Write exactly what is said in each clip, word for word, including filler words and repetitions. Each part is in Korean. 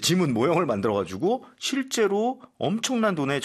지문 모형을 만들어가지고 실제로 엄청난 돈의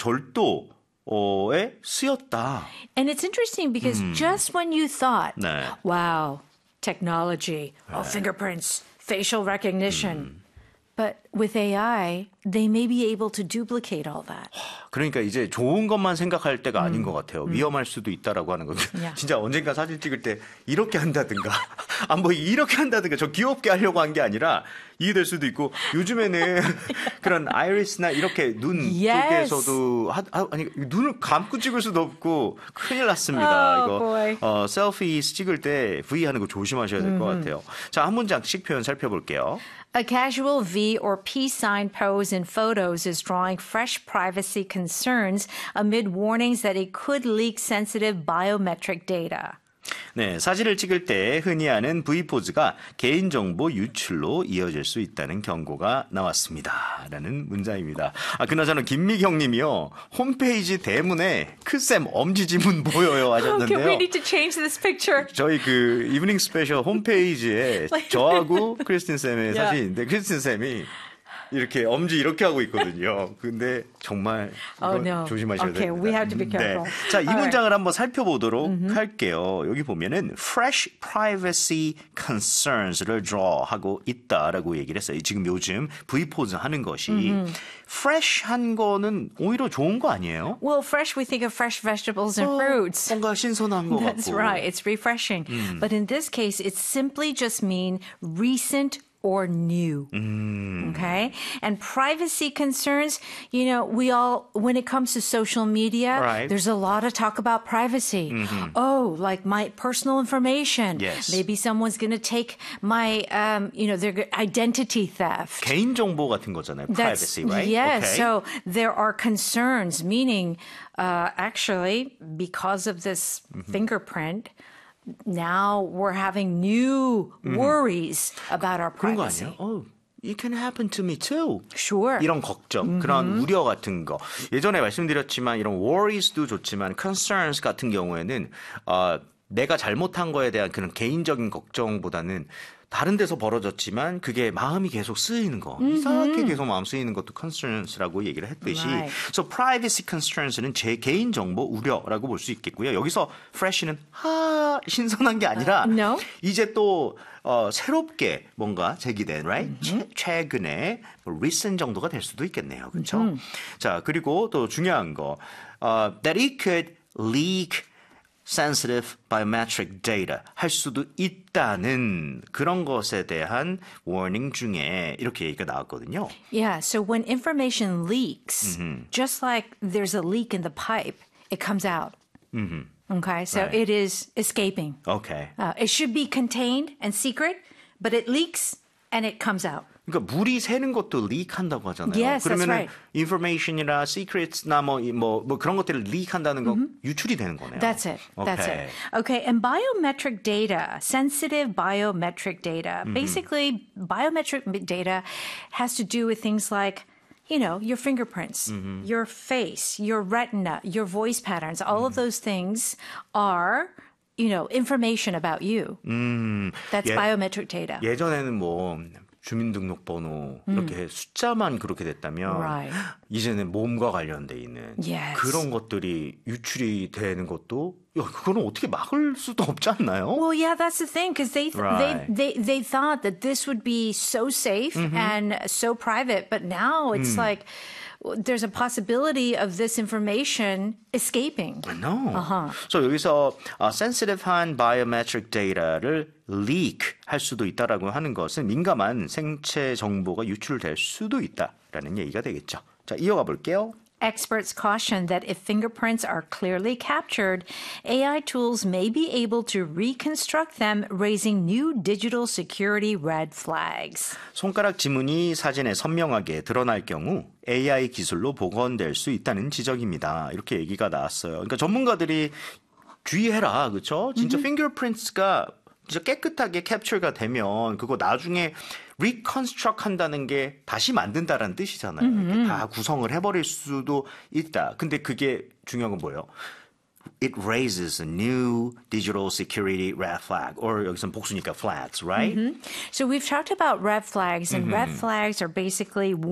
절도에 쓰였다. And it's interesting because 음. just when you thought, 네. wow, technology, 네. oh, fingerprints, facial recognition. 음. But with A I, they may be able to duplicate all that. 그러니까 이제 좋은 것만 생각할 때가 음. 아닌 것 같아요. 위험할 수도 있다라고 하는 거죠. Yeah. 진짜 언젠가 사진 찍을 때 이렇게 한다든가, 아, 뭐 이렇게 한다든가, 저 귀엽게 하려고 한 게 아니라 이게 될 수도 있고, 요즘에는 그런 아이리스나 이렇게 눈 Yes. 쪽에서도, 하, 하, 아니, 눈을 감고 찍을 수도 없고, 큰일 났습니다. Oh, 이거, boy. 어, 셀피 찍을 때 V 하는 거 조심하셔야 될 것 같아요. 자, 한 문장씩 표현 살펴볼게요. A casual V or P sign pose in photos is drawing fresh privacy concerns amid warnings that it could leak sensitive biometric data. 네, 사진을 찍을 때 흔히 하는 V포즈가 개인정보 유출로 이어질 수 있다는 경고가 나왔습니다. 라는 문장입니다. 아, 그나저나 김미경 님이요. 홈페이지 대문에 크쌤 엄지지문 보여요 하셨는데요. Okay, we need to change this picture. 저희 그 이브닝 스페셜 홈페이지에 저하고 크리스틴 쌤의 Yeah. 사진인데 크리스틴 쌤이 이렇게 엄지 이렇게 하고 있거든요. 근데 정말 Oh, 이거 no. 조심하셔야 Okay, 됩니다. we have to be careful. 네. 자, 이 All 문장을 한번 살펴보도록 할게요. 여기 보면은 fresh privacy concerns를 draw 하고 있다라고 얘기를 했어요. 지금 요즘 V포즈 하는 것이 fresh한 거는 오히려 좋은 거 아니에요? Well, fresh, we think of fresh vegetables and 어, fruits. 뭔가 신선한 거 That's 같고. right. It's refreshing. But in this case, it simply just mean recent or new. Okay? And privacy concerns, you know, we all, when it comes to social media, Right. there's a lot of talk about privacy. Oh, like my personal information. Yes. Maybe someone's going to take my, um, you know, their identity theft. 개인정보 같은 거잖아요. That's, privacy, right? Yes. Okay. So there are concerns, meaning uh, actually, because of this fingerprint, now we're having new worries about our 그런 거 privacy. 아니에요? Oh, it can happen to me too. Sure. 이런 걱정, 그런 우려 같은 거. 예전에 말씀드렸지만 이런 worries도 좋지만 concerns 같은 경우에는 어, 내가 잘못한 거에 대한 그런 개인적인 걱정보다는 다른 데서 벌어졌지만 그게 마음이 계속 쓰이는 거. 이상하게 계속 마음 쓰이는 것도 concerns라고 얘기를 했듯이. Right. So privacy concerns는 제 개인정보 우려라고 볼 수 있겠고요. 여기서 fresh는 하 신선한 게 아니라 Uh, no. 이제 또 어, 새롭게 뭔가 제기된, right? 최, 최근에 뭐 recent 정도가 될 수도 있겠네요. 그렇죠? 자, 그리고 또 중요한 거. 어, that it could leak sensitive biometric data 할 수도 있다는 그런 것에 대한 warning 중에 이렇게 얘기가 나왔거든요. Yeah. So when information leaks, just like there's a leak in the pipe, it comes out. Okay. So Right. it is escaping. Okay. Uh, it should be contained and secret, but it leaks and it comes out. 그러니까 물이 새는 것도 리크한다고 하잖아요. Yes, that's 그러면은 right. information이나 secrets나 뭐, 뭐, 뭐 그런 것들을 리크한다는 거 유출이 되는 거네요. That's it. That's Okay. it. Okay. And biometric data, sensitive biometric data, basically biometric data has to do with things like, you know, your fingerprints, your face, your retina, your voice patterns. All of those things are, you know, information about you. That's 예. biometric data. 예전에는 뭐 주민등록번호 이렇게 숫자만 그렇게 됐다면 Right. 이제는 몸과 관련돼 있는 Yes. 그런 것들이 유출이 되는 것도 야, 그거는 어떻게 막을 수도 없지 않나요? Well, yeah, that's the thing, because they, Right. they they they thought that this would be so safe and so private, but now it's like there's a possibility of this information escaping. No. Uh-huh. So 여기서 어, sensitive한 biometric data를 leak 할 수도 있다라고 하는 것은 민감한 생체 정보가 유출될 수도 있다라는 얘기가 되겠죠. 자, 이어가 볼게요. Experts caution that if fingerprints are clearly captured, A I tools may be able to reconstruct them, raising new digital security red flags. 손가락 지문이 사진에 선명하게 드러날 경우 에이아이 기술로 복원될 수 있다는 지적입니다. 이렇게 얘기가 나왔어요. 그러니까 전문가들이 주의해라, 그렇죠? 진짜 fingerprints가 진짜 깨끗하게 캡처가 되면 그거 나중에 reconstruct 한다는 게 다시 만든다라는 뜻이잖아요. 이렇게 다 구성을 해버릴 수도 있다. 근데 그게 중요한 건 뭐예요? It raises a new digital security red flag. Or 여기서는 복수니까 flags, right? So we've talked about red flags, and red flags are basically